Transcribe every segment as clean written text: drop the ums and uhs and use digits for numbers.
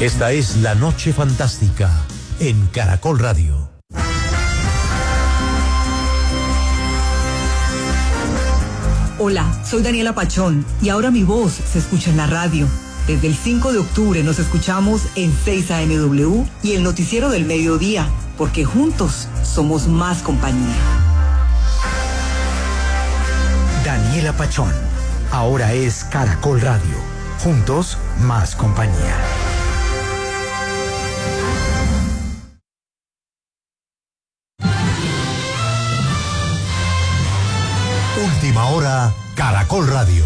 Esta es La Noche Fantástica en Caracol Radio. Hola, soy Daniela Pachón y ahora mi voz se escucha en la radio. Desde el 5 de octubre nos escuchamos en 6 AMW y el noticiero del mediodía, porque juntos somos más compañía. Daniela Pachón, ahora es Caracol Radio. Juntos, más compañía. Última hora, Caracol Radio.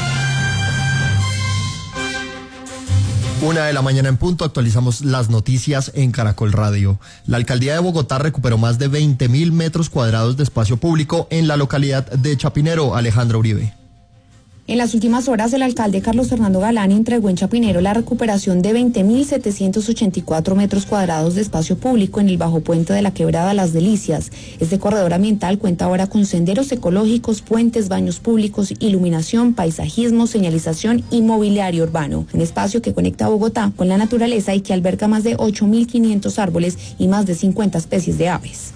1:00 a.m. actualizamos las noticias en Caracol Radio. La alcaldía de Bogotá recuperó más de 20.000 metros cuadrados de espacio público en la localidad de Chapinero. Alejandra Uribe. En las últimas horas, el alcalde Carlos Fernando Galán entregó en Chapinero la recuperación de 20.784 metros cuadrados de espacio público en el bajo puente de la Quebrada Las Delicias. Este corredor ambiental cuenta ahora con senderos ecológicos, puentes, baños públicos, iluminación, paisajismo, señalización y mobiliario urbano. Un espacio que conecta a Bogotá con la naturaleza y que alberga más de 8.500 árboles y más de 50 especies de aves.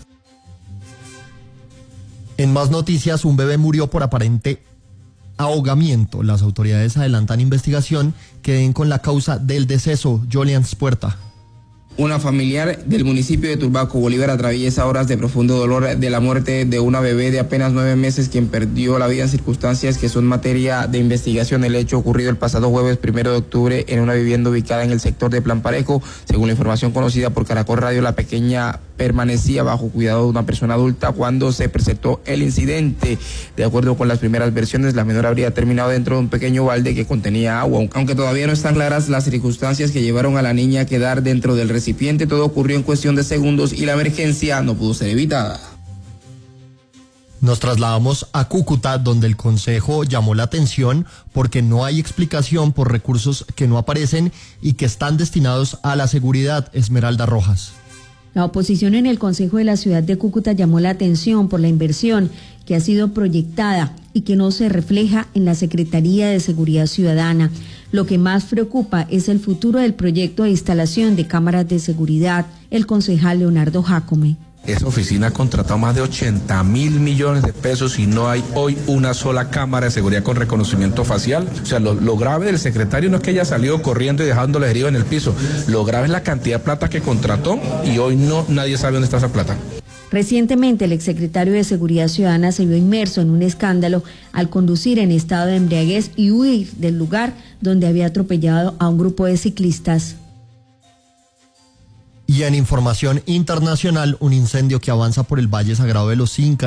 En más noticias, un bebé murió por aparente ahogamiento. Las autoridades adelantan investigación que den con la causa del deceso. Jolians Puerta. Una familiar del municipio de Turbaco, Bolívar, atraviesa horas de profundo dolor de la muerte de una bebé de apenas 9 meses quien perdió la vida en circunstancias que son materia de investigación. El hecho ocurrido el pasado jueves 1 de octubre en una vivienda ubicada en el sector de Plan Parejo. Según la información conocida por Caracol Radio, la pequeña permanecía bajo cuidado de una persona adulta cuando se presentó el incidente. De acuerdo con las primeras versiones, la menor habría terminado dentro de un pequeño balde que contenía agua. Aunque todavía no están claras las circunstancias que llevaron a la niña a quedar dentro del recipiente, todo ocurrió en cuestión de segundos y la emergencia no pudo ser evitada. Nos trasladamos a Cúcuta, donde el Consejo llamó la atención porque no hay explicación por recursos que no aparecen y que están destinados a la seguridad. Esmeralda Rojas. La oposición en el Consejo de la Ciudad de Cúcuta llamó la atención por la inversión que ha sido proyectada y que no se refleja en la Secretaría de Seguridad Ciudadana. Lo que más preocupa es el futuro del proyecto de instalación de cámaras de seguridad. El concejal Leonardo Jácome. Esa oficina ha contratado más de 80.000 millones de pesos y no hay hoy una sola cámara de seguridad con reconocimiento facial. O sea, lo grave del secretario no es que haya salido corriendo y dejándolo herido en el piso. Lo grave es la cantidad de plata que contrató y hoy nadie sabe dónde está esa plata. Recientemente, el exsecretario de Seguridad Ciudadana se vio inmerso en un escándalo al conducir en estado de embriaguez y huir del lugar donde había atropellado a un grupo de ciclistas. Y en información internacional, un incendio que avanza por el Valle Sagrado de los Incas